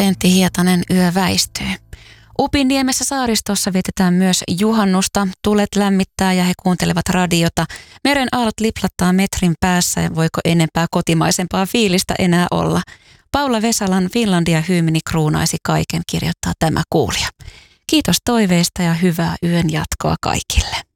Pentti Hietanen, Yö väistyy. Upinniemessä saaristossa vietetään myös juhannusta. Tulet lämmittää ja he kuuntelevat radiota. Meren aallot liplattaa metrin päässä ja voiko enempää kotimaisempaa fiilistä enää olla. Paula Vesalan Finlandia-hymni kruunaisi kaiken, kirjoittaa tämä kuulija. Kiitos toiveista ja hyvää yön jatkoa kaikille.